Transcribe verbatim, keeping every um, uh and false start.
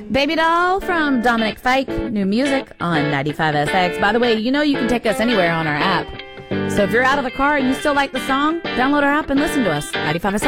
Baby Doll from Dominic Fike, new music on ninety-five S X. By the way, you know you can take us anywhere on our app. So if you're out of the car and you still like the song, download our app and listen to us. ninety-five S X.